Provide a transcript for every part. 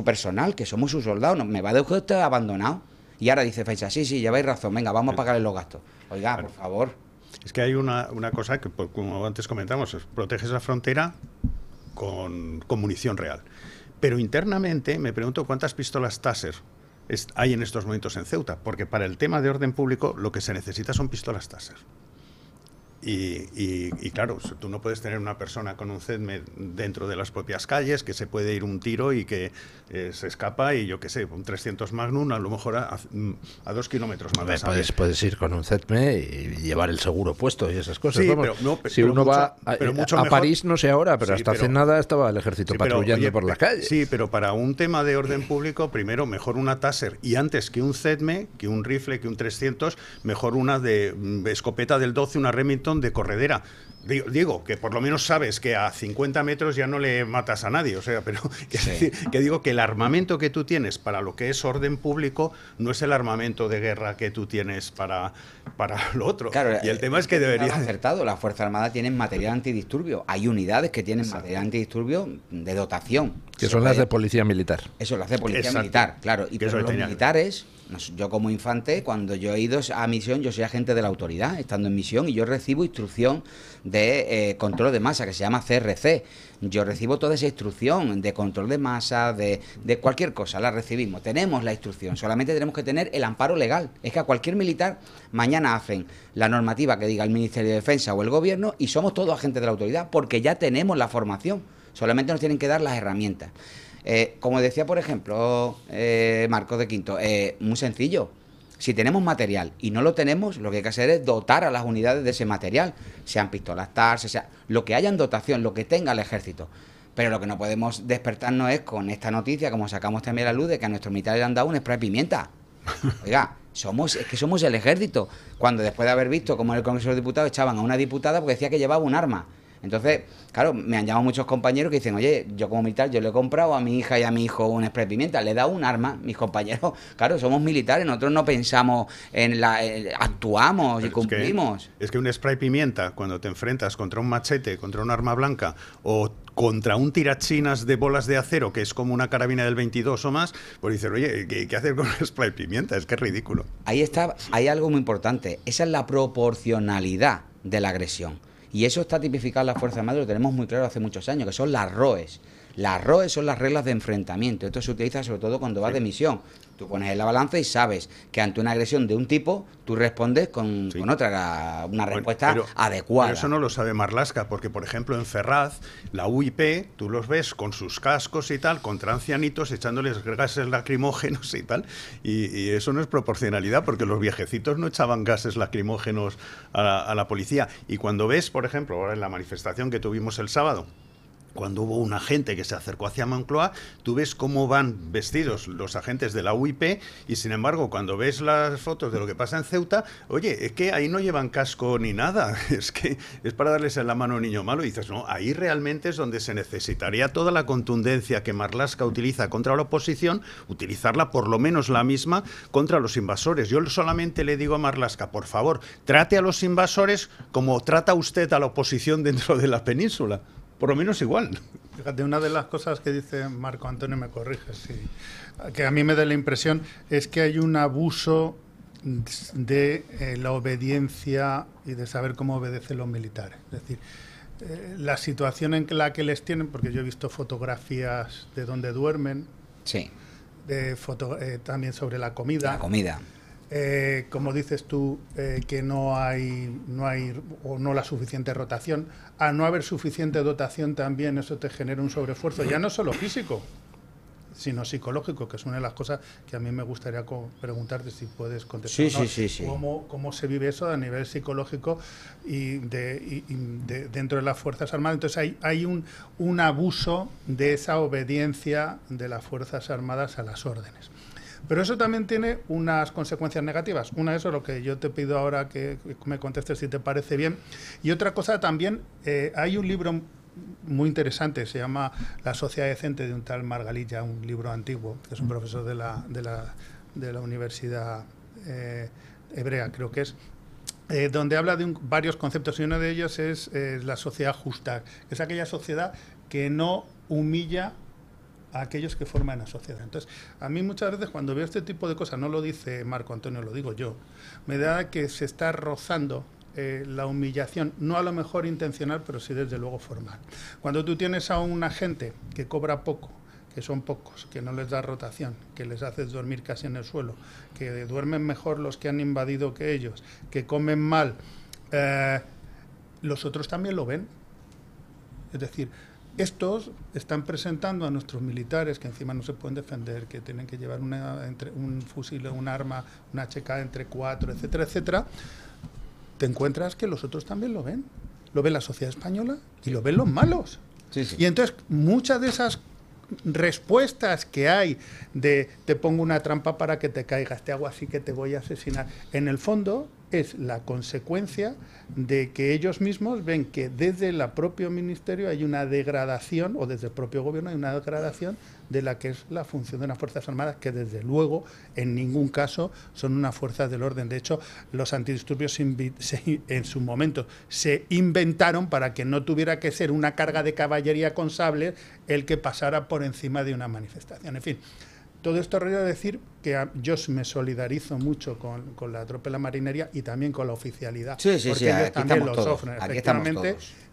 personal, que somos sus soldados, me va de usted abandonado. Y ahora dice Feixa, sí, lleváis razón, venga, vamos a pagarle los gastos. Oiga, por favor. Es que hay una cosa que, como antes comentamos, proteges la frontera con munición real. Pero internamente me pregunto cuántas pistolas Taser hay en estos momentos en Ceuta, porque para el tema de orden público lo que se necesita son pistolas Taser. Y claro, tú no puedes tener una persona con un CEDME dentro de las propias calles, que se puede ir un tiro y que se escapa y yo qué sé, un 300 Magnum a lo mejor a 2 kilómetros más. Puedes ir con un CEDME y llevar el seguro puesto y esas cosas. Sí, vamos. Si uno va a París, no sé ahora, pero hasta hace nada estaba el ejército patrullando por la calle. Sí, pero para un tema de orden público, primero, mejor una Taser. Y antes que un CEDME, que un rifle, que un 300, mejor una de escopeta del 12, una Remington de corredera. Digo, que por lo menos sabes que a 50 metros ya no le matas a nadie, o sea, pero que digo que el armamento que tú tienes para lo que es orden público no es el armamento de guerra que tú tienes para lo otro. Claro, y el tema es que debería... acertado, las Fuerzas Armadas tienen material antidisturbio. Hay unidades que tienen material antidisturbio de dotación. Que son las de policía militar. Eso, las de policía militar, claro. Y pero los militares, yo como infante, cuando yo he ido a misión, yo soy agente de la autoridad, estando en misión, y yo recibo instrucción de control de masa, que se llama CRC. Yo recibo toda esa instrucción de control de masa, de cualquier cosa, la recibimos. Tenemos la instrucción, solamente tenemos que tener el amparo legal. Es que a cualquier militar mañana hacen la normativa que diga el Ministerio de Defensa o el Gobierno y somos todos agentes de la autoridad, porque ya tenemos la formación. Solamente nos tienen que dar las herramientas. Como decía, por ejemplo, Marcos de Quinto, muy sencillo. Si tenemos material y no lo tenemos, lo que hay que hacer es dotar a las unidades de ese material, sean pistolas Taser, sea lo que haya en dotación, lo que tenga el ejército. Pero lo que no podemos despertarnos es con esta noticia, como sacamos también a la luz, de que a nuestros militares le han dado un spray pimienta. Oiga, es que somos el ejército. Cuando después de haber visto cómo en el Congreso de los Diputados echaban a una diputada porque decía que llevaba un arma. Entonces, claro, me han llamado muchos compañeros que dicen, oye, yo como militar, yo le he comprado a mi hija y a mi hijo un spray pimienta, le he dado un arma, mis compañeros, claro, somos militares, nosotros no pensamos actuamos y cumplimos. Es que un spray pimienta, cuando te enfrentas contra un machete, contra un arma blanca, o contra un tirachinas de bolas de acero, que es como una carabina del 22 o más, pues dices, oye, ¿qué hacer con un spray pimienta? Es que es ridículo. Ahí está, hay algo muy importante, esa es la proporcionalidad de la agresión. Y eso está tipificado en las Fuerzas Armadas, lo tenemos muy claro hace muchos años, que son las ROEs. Las ROEs son las reglas de enfrentamiento. Esto se utiliza sobre todo cuando vas de misión. Tú pones en la balanza y sabes que ante una agresión de un tipo, tú respondes con otra, una respuesta adecuada. Pero eso no lo sabe Marlaska, porque, por ejemplo, en Ferraz, la UIP, tú los ves con sus cascos y tal, contra ancianitos, echándoles gases lacrimógenos y tal, y eso no es proporcionalidad, porque los viejecitos no echaban gases lacrimógenos a la policía. Y cuando ves, por ejemplo, ahora en la manifestación que tuvimos el sábado, cuando hubo un agente que se acercó hacia Moncloa, tú ves cómo van vestidos los agentes de la UIP y, sin embargo, cuando ves las fotos de lo que pasa en Ceuta, oye, es que ahí no llevan casco ni nada, es que es para darles en la mano a un niño malo. Y dices, no, ahí realmente es donde se necesitaría toda la contundencia que Marlaska utiliza contra la oposición, utilizarla por lo menos la misma contra los invasores. Yo solamente le digo a Marlaska, por favor, trate a los invasores como trata usted a la oposición dentro de la península. Por lo menos igual. Fíjate, una de las cosas que dice Marco Antonio, me corrige, sí, que a mí me da la impresión, es que hay un abuso de la obediencia y de saber cómo obedecen los militares. Es decir, la situación en la que les tienen, porque yo he visto fotografías de donde duermen, sí, también sobre la comida. La comida. Como dices tú, que no hay o no la suficiente rotación. Al no haber suficiente dotación también eso te genera un sobreesfuerzo, ya no solo físico, sino psicológico, que es una de las cosas que a mí me gustaría preguntarte si puedes contestar. Sí. ¿Cómo se vive eso a nivel psicológico y dentro de las Fuerzas Armadas? Entonces hay un abuso de esa obediencia de las Fuerzas Armadas a las órdenes. Pero eso también tiene unas consecuencias negativas. Una es lo que yo te pido ahora que me contestes si te parece bien. Y otra cosa también, hay un libro muy interesante, se llama La sociedad decente, de un tal Margalilla, un libro antiguo, que es un profesor de la Universidad Hebrea, creo que es, donde habla de varios conceptos, y uno de ellos es la sociedad justa, que es aquella sociedad que no humilla a aquellos que forman la sociedad. Entonces, a mí muchas veces cuando veo este tipo de cosas, no lo dice Marco Antonio, lo digo yo, me da que se está rozando la humillación, no a lo mejor intencional, pero sí desde luego formal. Cuando tú tienes a un agente que cobra poco, que son pocos, que no les da rotación, que les haces dormir casi en el suelo, que duermen mejor los que han invadido que ellos, que comen mal, los otros también lo ven. Es decir, estos están presentando a nuestros militares, que encima no se pueden defender, que tienen que llevar un fusil, un arma, una HK entre 4, etcétera, etcétera. Te encuentras que los otros también lo ven. Lo ve la sociedad española y lo ven los malos. Sí, sí. Y entonces muchas de esas respuestas que hay de te pongo una trampa para que te caigas, te hago así que te voy a asesinar, en el fondo es la consecuencia de que ellos mismos ven que desde el propio ministerio hay una degradación, o desde el propio gobierno hay una degradación de la que es la función de las Fuerzas Armadas, que desde luego en ningún caso son unas fuerzas del orden. De hecho, los antidisturbios en su momento se inventaron para que no tuviera que ser una carga de caballería con sables el que pasara por encima de una manifestación. En fin, todo esto quiero decir que yo me solidarizo mucho con la tropa de la marinería y también con la oficialidad. Sí, sí, porque sí, ellos también lo sufren, efectivamente.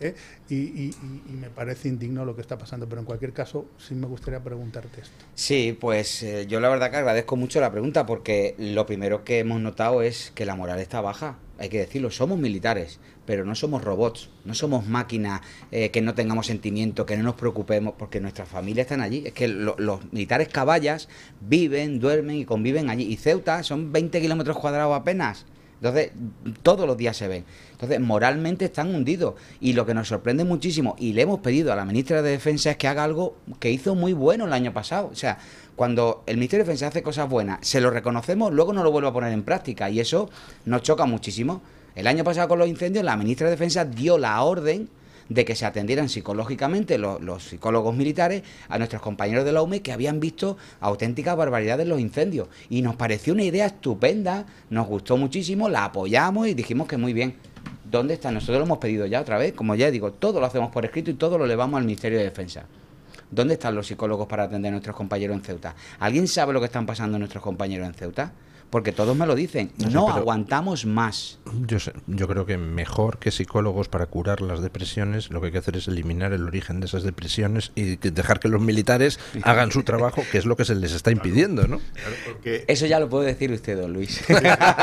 Y me parece indigno lo que está pasando. Pero en cualquier caso, sí me gustaría preguntarte esto. Sí, pues yo la verdad que agradezco mucho la pregunta, porque lo primero que hemos notado es que la moral está baja. Hay que decirlo, somos militares, pero no somos robots, no somos máquinas que no tengamos sentimiento, que no nos preocupemos, porque nuestras familias están allí. Es que los militares caballas viven, duermen y conviven allí. Y Ceuta son 20 kilómetros cuadrados apenas. Entonces, todos los días se ven. Entonces, moralmente están hundidos. Y lo que nos sorprende muchísimo, y le hemos pedido a la ministra de Defensa, es que haga algo que hizo muy bueno el año pasado. O sea, cuando el Ministerio de Defensa hace cosas buenas, se lo reconocemos, luego no lo vuelve a poner en práctica. Y eso nos choca muchísimo. El año pasado con los incendios, la ministra de Defensa dio la orden de que se atendieran psicológicamente los psicólogos militares a nuestros compañeros de la UME que habían visto auténticas barbaridades en los incendios. Y nos pareció una idea estupenda, nos gustó muchísimo, la apoyamos y dijimos que muy bien. ¿Dónde está? Nosotros lo hemos pedido ya otra vez, como ya digo, todo lo hacemos por escrito y todo lo elevamos al Ministerio de Defensa. ¿Dónde están los psicólogos para atender a nuestros compañeros en Ceuta? ¿Alguien sabe lo que están pasando nuestros compañeros en Ceuta? Porque todos me lo dicen, no aguantamos más. Yo creo que mejor que psicólogos para curar las depresiones, lo que hay que hacer es eliminar el origen de esas depresiones y dejar que los militares hagan su trabajo, que es lo que se les está impidiendo, ¿no? Claro, porque... Eso ya lo puede decir usted, don Luis. Sí,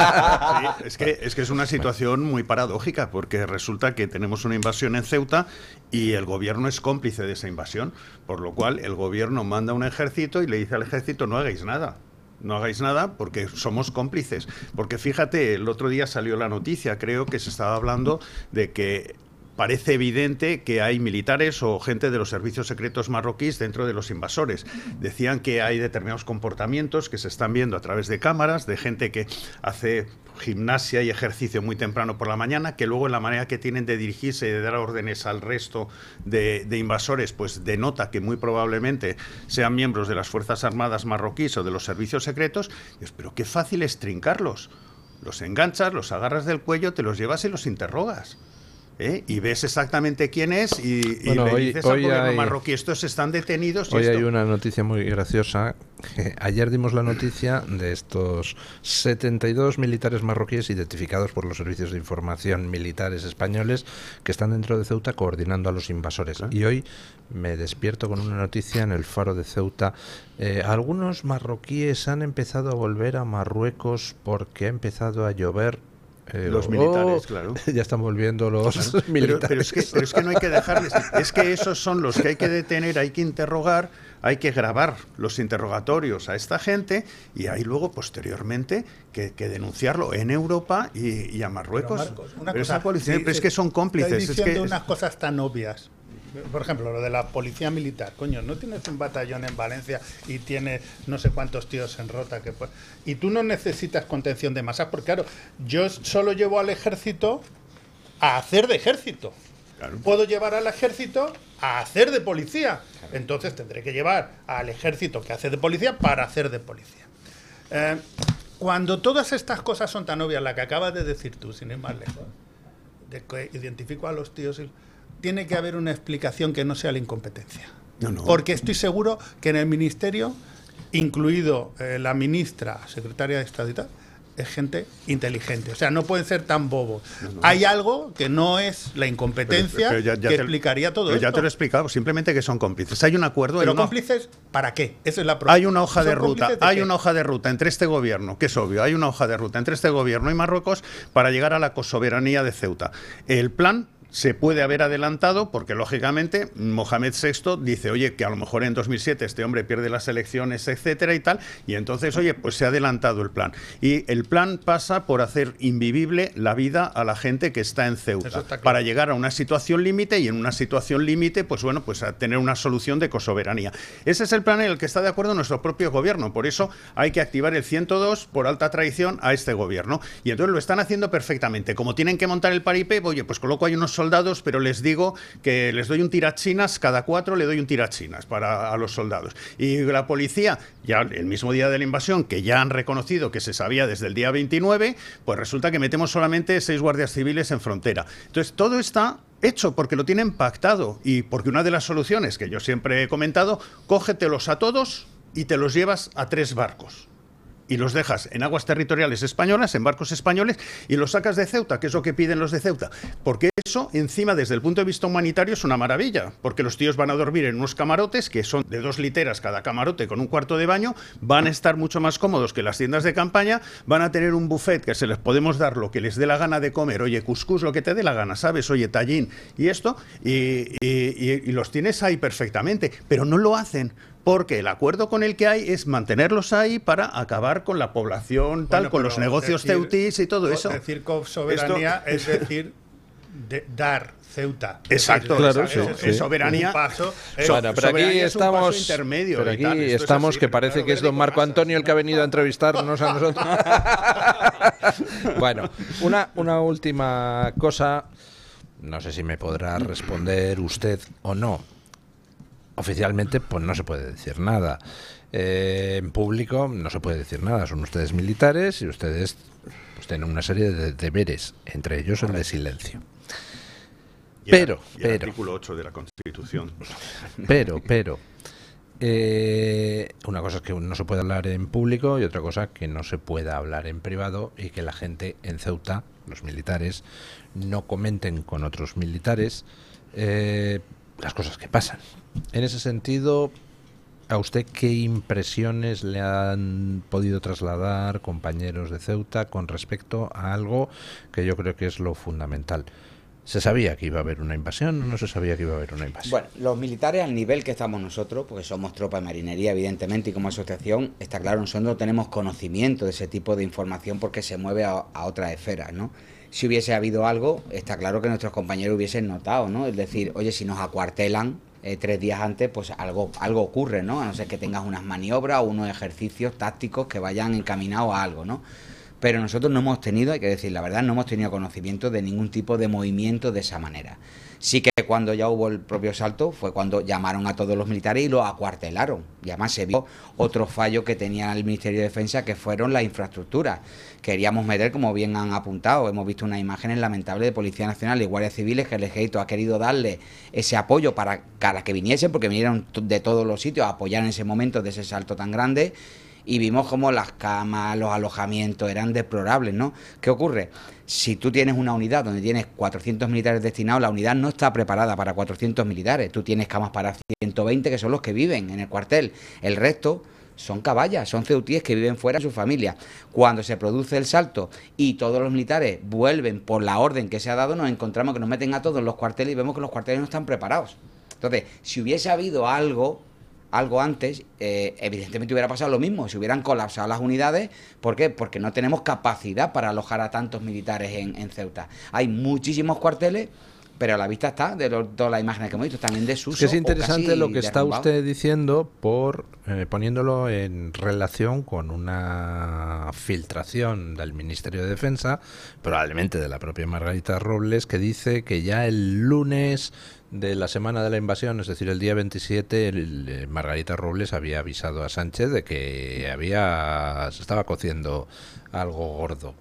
es que es una situación muy paradójica, porque resulta que tenemos una invasión en Ceuta y el gobierno es cómplice de esa invasión, por lo cual el gobierno manda un ejército y le dice al ejército no hagáis nada. No hagáis nada porque somos cómplices. Porque fíjate, el otro día salió la noticia, creo que se estaba hablando de que parece evidente que hay militares o gente de los servicios secretos marroquíes dentro de los invasores. Decían que hay determinados comportamientos que se están viendo a través de cámaras, de gente que hace gimnasia y ejercicio muy temprano por la mañana, que luego en la manera que tienen de dirigirse y de dar órdenes al resto de invasores, pues denota que muy probablemente sean miembros de las Fuerzas Armadas marroquíes o de los servicios secretos. Pero qué fácil es trincarlos. Los enganchas, los agarras del cuello, te los llevas y los interrogas. Y ves exactamente quién es y le dices al gobierno marroquí, estos están detenidos. Hoy hay una noticia muy graciosa. Ayer dimos la noticia de estos 72 militares marroquíes identificados por los servicios de información militares españoles que están dentro de Ceuta coordinando a los invasores. Y hoy me despierto con una noticia en el Faro de Ceuta. Algunos marroquíes han empezado a volver a Marruecos porque ha empezado a llover. Los militares, claro. Ya están volviendo los militares. Pero es que no hay que dejarles. Es que esos son los que hay que detener, hay que interrogar, hay que grabar los interrogatorios a esta gente y hay luego, posteriormente, que denunciarlo en Europa y a Marruecos. Pero es que son cómplices. Estoy diciendo unas cosas tan obvias. Por ejemplo, lo de la policía militar. Coño, no tienes un batallón en Valencia y tienes no sé cuántos tíos en Rota. Y tú no necesitas contención de masas, porque claro, yo solo llevo al ejército a hacer de ejército. Claro. Puedo llevar al ejército a hacer de policía. Entonces tendré que llevar al ejército que hace de policía para hacer de policía. Cuando todas estas cosas son tan obvias, la que acabas de decir tú, sin ir más lejos, de que identifico a los tíos... Tiene que haber una explicación que no sea la incompetencia. No. Porque estoy seguro que en el ministerio, incluido la ministra, secretaria de Estado y tal, es gente inteligente. O sea, no pueden ser tan bobos. No. Hay algo que no es la incompetencia que explicaría todo esto. Ya te lo he explicado, simplemente que son cómplices. Hay un acuerdo... ¿Pero cómplices para qué? Esa es la pregunta. Hay una hoja de ruta. Hay una hoja de ruta entre este gobierno, que es obvio, hay una hoja de ruta entre este gobierno y Marruecos para llegar a la cosoberanía de Ceuta. El plan se puede haber adelantado porque, lógicamente, Mohamed VI dice, oye, que a lo mejor en 2007 este hombre pierde las elecciones, etcétera y tal, y entonces, oye, pues se ha adelantado el plan. Y el plan pasa por hacer invivible la vida a la gente que está en Ceuta, claro, para llegar a una situación límite, y en una situación límite, pues bueno, pues a tener una solución de cosoberanía. Ese es el plan en el que está de acuerdo nuestro propio gobierno, por eso hay que activar el 102 por alta traición a este gobierno. Y entonces lo están haciendo perfectamente. Como tienen que montar el paripé, oye, pues coloco ahí unos soldados, pero les digo que les doy un tirachinas, cada 4 le doy un tirachinas a los soldados. Y la policía, ya el mismo día de la invasión, que ya han reconocido que se sabía desde el día 29, pues resulta que metemos solamente 6 guardias civiles en frontera. Entonces, todo está hecho porque lo tienen pactado, y porque una de las soluciones que yo siempre he comentado, cógetelos a todos y te los llevas a 3 barcos. Y los dejas en aguas territoriales españolas, en barcos españoles, y los sacas de Ceuta, que es lo que piden los de Ceuta. Porque eso, encima, desde el punto de vista humanitario, es una maravilla. Porque los tíos van a dormir en unos camarotes, que son de 2 literas cada camarote, con un cuarto de baño, van a estar mucho más cómodos que las tiendas de campaña, van a tener un buffet que se les podemos dar lo que les dé la gana de comer, oye, cuscús, lo que te dé la gana, ¿sabes? Oye, tallín, y esto, y los tienes ahí perfectamente, pero no lo hacen. Porque el acuerdo con el que hay es mantenerlos ahí para acabar con la población, tal, con los negocios ceutís y todo eso. Decir soberanía es decir, dar Ceuta. Exacto, claro, sí. Soberanía. Bueno, pero aquí estamos, intermedio. Pero aquí estamos, que parece que es don Marco Antonio el que ha venido a entrevistarnos a nosotros. Bueno, una última cosa, no sé si me podrá responder usted o no. Oficialmente, pues no se puede decir nada. En público no se puede decir nada. Son ustedes militares y ustedes pues tienen una serie de deberes, entre ellos el de silencio. Pero el artículo 8 de la Constitución. Pero una cosa es que no se puede hablar en público y otra cosa que no se pueda hablar en privado, y que la gente en Ceuta, los militares, no comenten con otros militares las cosas que pasan. En ese sentido, ¿a usted qué impresiones le han podido trasladar compañeros de Ceuta con respecto a algo que yo creo que es lo fundamental? ¿Se sabía que iba a haber una invasión o no se sabía que iba a haber una invasión? Bueno, los militares, al nivel que estamos nosotros, porque somos tropa de marinería, evidentemente, y como asociación, está claro, nosotros no tenemos conocimiento de ese tipo de información porque se mueve a otras esferas, ¿no? Si hubiese habido algo, está claro que nuestros compañeros hubiesen notado, ¿no? Es decir, oye, si nos acuartelan 3 días antes, pues algo ocurre, ¿no? A no ser que tengas unas maniobras o unos ejercicios tácticos que vayan encaminados a algo, ¿no? Pero nosotros no hemos tenido, hay que decir la verdad, no hemos tenido conocimiento de ningún tipo de movimiento de esa manera. Sí que cuando ya hubo el propio salto fue cuando llamaron a todos los militares y los acuartelaron. Y además se vio otro fallo que tenía el Ministerio de Defensa, que fueron las infraestructuras. Queríamos meter, como bien han apuntado, hemos visto unas imágenes lamentables de Policía Nacional y Guardias Civiles, que el Ejército ha querido darle ese apoyo para que viniesen, porque vinieron de todos los sitios a apoyar en ese momento de ese salto tan grande. Y vimos como las camas, los alojamientos eran deplorables, ¿no? ¿Qué ocurre? Si tú tienes una unidad donde tienes 400 militares destinados, la unidad no está preparada para 400 militares. Tú tienes camas para 120, que son los que viven en el cuartel. El resto son caballas, son ceutíes que viven fuera de su familia. Cuando se produce el salto y todos los militares vuelven por la orden que se ha dado, nos encontramos que nos meten a todos en los cuarteles y vemos que los cuarteles no están preparados. Entonces, si hubiese habido algo antes, evidentemente hubiera pasado lo mismo, se hubieran colapsado las unidades. ¿Por qué? Porque no tenemos capacidad para alojar a tantos militares en Ceuta. Hay muchísimos cuarteles, pero a la vista está de todas las imágenes que hemos visto, también de desuso. Es interesante lo que está usted diciendo, poniéndolo en relación con una filtración del Ministerio de Defensa, probablemente de la propia Margarita Robles, que dice que ya el lunes de la semana de la invasión, es decir, el día 27, Margarita Robles había avisado a Sánchez de que se estaba cociendo algo gordo.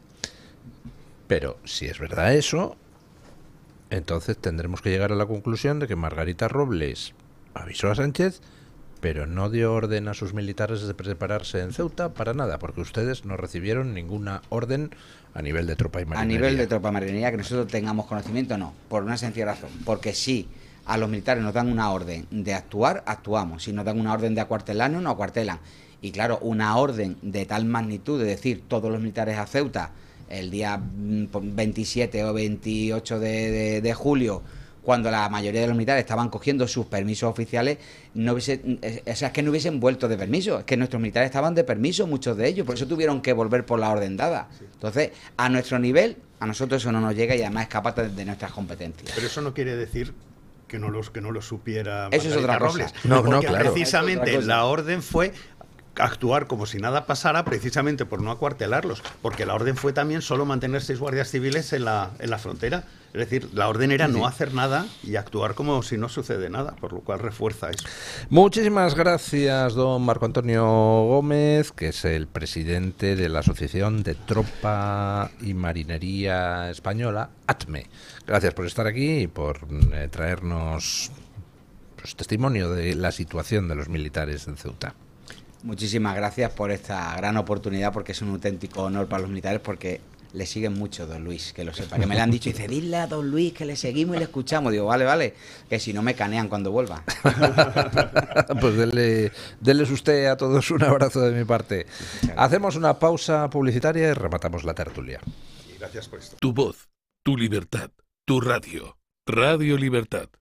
Pero si es verdad eso, entonces tendremos que llegar a la conclusión de que Margarita Robles avisó a Sánchez, pero no dio orden a sus militares de prepararse en Ceuta para nada, porque ustedes no recibieron ninguna orden a nivel de tropa y marinería. A nivel de tropa y marinería, que nosotros tengamos conocimiento, no, por una sencilla razón, porque si a los militares nos dan una orden de actuar, actuamos, si nos dan una orden de acuartelarnos, nos acuartelan. Y claro, una orden de tal magnitud, de decir todos los militares a Ceuta el día 27 o 28 de julio, cuando la mayoría de los militares estaban cogiendo sus permisos oficiales, no hubiesen vuelto de permiso, es que nuestros militares estaban de permiso, muchos de ellos, por eso tuvieron que volver por la orden dada. Entonces, a nuestro nivel, a nosotros eso no nos llega y además escapa de nuestras competencias. Pero eso no quiere decir que no lo supiera eso es otra Robles. cosa. No, porque claro. precisamente la orden fue actuar como si nada pasara, precisamente por no acuartelarlos, porque la orden fue también solo mantener 6 guardias civiles en la frontera. Es decir, la orden era no hacer nada y actuar como si no sucede nada, por lo cual refuerza eso. Muchísimas gracias, don Marco Antonio Gómez, que es el presidente de la Asociación de Tropa y Marinería Española, ATME. Gracias por estar aquí y por traernos testimonio de la situación de los militares en Ceuta. Muchísimas gracias por esta gran oportunidad, porque es un auténtico honor para los militares, porque le siguen mucho, don Luis, que lo sepa, que me lo han dicho, y dice, dile a don Luis que le seguimos y le escuchamos. Digo, vale, que si no me canean cuando vuelva. Pues déles usted a todos un abrazo de mi parte. Hacemos una pausa publicitaria y rematamos la tertulia. Y gracias por esto. Tu voz, tu libertad, tu radio. Radio Libertad.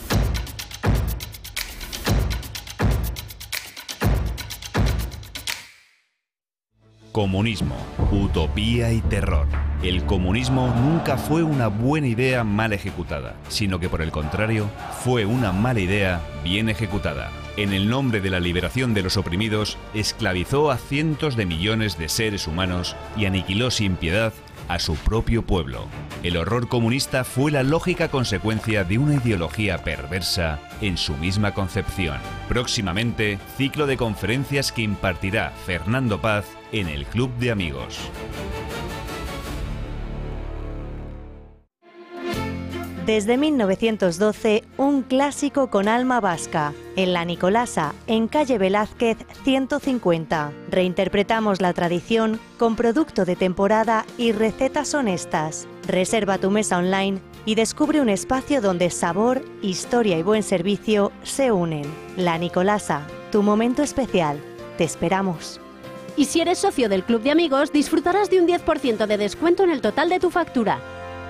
Comunismo, utopía y terror. El comunismo nunca fue una buena idea mal ejecutada, sino que por el contrario, fue una mala idea bien ejecutada. En el nombre de la liberación de los oprimidos, esclavizó a cientos de millones de seres humanos y aniquiló sin piedad a su propio pueblo. El horror comunista fue la lógica consecuencia de una ideología perversa en su misma concepción. Próximamente, ciclo de conferencias que impartirá Fernando Paz en el Club de Amigos. Desde 1912, un clásico con alma vasca. En La Nicolasa, en calle Velázquez 150. Reinterpretamos la tradición con producto de temporada y recetas honestas. Reserva tu mesa online y descubre un espacio donde sabor, historia y buen servicio se unen. La Nicolasa, tu momento especial. Te esperamos. Y si eres socio del Club de Amigos, disfrutarás de un 10% de descuento en el total de tu factura.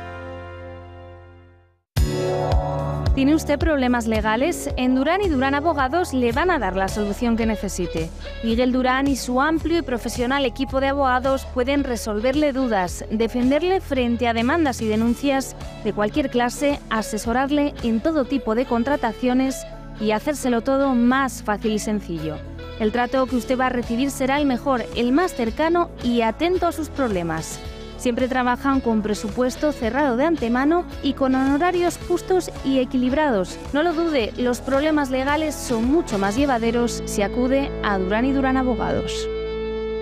¿Tiene usted problemas legales? En Durán y Durán Abogados le van a dar la solución que necesite. Miguel Durán y su amplio y profesional equipo de abogados pueden resolverle dudas, defenderle frente a demandas y denuncias de cualquier clase, asesorarle en todo tipo de contrataciones y hacérselo todo más fácil y sencillo. El trato que usted va a recibir será el mejor, el más cercano y atento a sus problemas. Siempre trabajan con presupuesto cerrado de antemano y con honorarios justos y equilibrados. No lo dude, los problemas legales son mucho más llevaderos si acude a Durán y Durán Abogados.